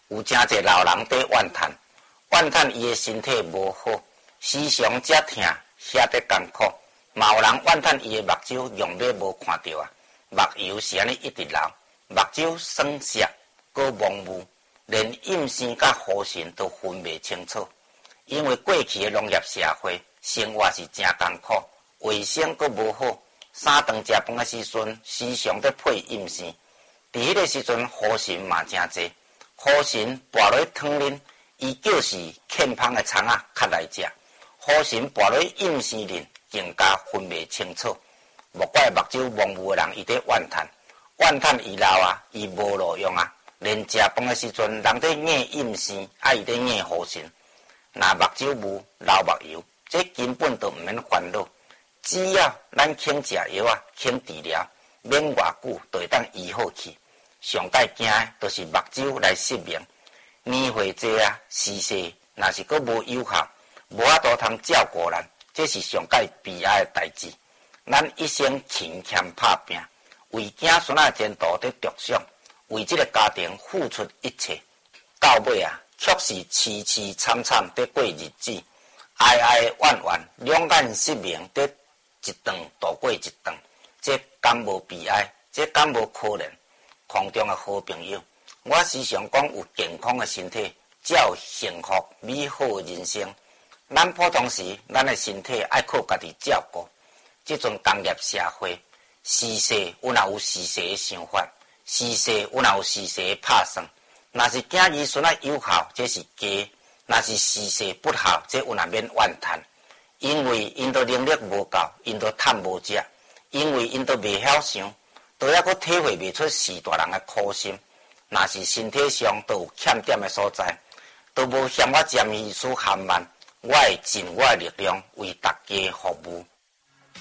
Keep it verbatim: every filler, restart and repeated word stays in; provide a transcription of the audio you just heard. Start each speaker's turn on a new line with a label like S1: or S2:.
S1: 有真侪老人在怨叹，怨叹伊的身体无好，时常脚疼，遐得艰苦。嘛有人怨叹伊的目睭用马无看到啊，目睭是安尼一直流，目睭酸涩，搁蒙雾，连阴生甲好神都分袂清楚。因为过去的农业社会，生活是真艰苦，卫生搁无好，三顿食饭的时阵，时常在配阴生。伫迄个时阵，好神嘛真济，好神跋落去汤恁，伊就是欠芳的葱仔较来食，好神跋落去阴生恁，更加分袂清楚。莫怪目睭蒙雾的人，伊在怨叹，怨叹伊老啊，伊无路用啊，连食饭的时阵，人在念阴生，啊伊在念好神。若目睭雾、流目油，这根本都毋免烦恼。只要咱肯食药啊，肯治疗，免偌久就会当医好去。上界惊的都是目睭来失明，年岁济啊，时势若是阁无有效，无法度通照顾咱，这是上界悲哀的代志。咱一生勤俭打拼，为子孙仔前途在着想，为这个家庭付出一切，到尾啊，却是凄凄惨惨在过日子，哀哀怨怨，两眼失明，在一顿度过一顿，这敢无悲哀？这敢无可怜？空中的好朋友，我时常讲有健康的身体，才有幸福美好的人生。咱普通时，咱的身体爱靠家己照顾。这阵工业社会，时势有哪有时势的想法，时势有哪有时势的拍算。若是囝儿孙仔有效，这是假；若是时势不好，这有哪免怨叹。因为因都能力无够，因都趁无食，因为因都未晓想，都还阁体会未出士大人的苦心。若是身体上都有欠点的所在，都无嫌我占医师含慢，我会尽我的力量为大家服务。